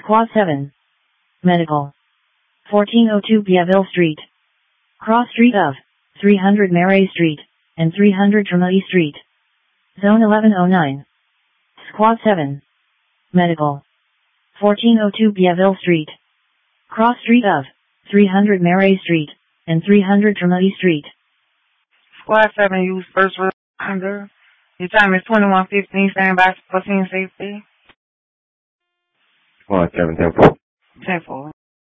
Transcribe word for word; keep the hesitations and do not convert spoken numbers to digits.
Squad seven. Medical. fourteen oh two Biaville Street. Cross street of three hundred Marais Street and three hundred Tremouille Street. Zone eleven oh nine. Squad seven. Medical. fourteen oh two Biaville Street. Cross street of three hundred Marais Street and three hundred Tremouille Street. Squad seven, use first responder. Your time is twenty-one fifteen. Stand by for scene safety. Squad seven, ten four. ten four.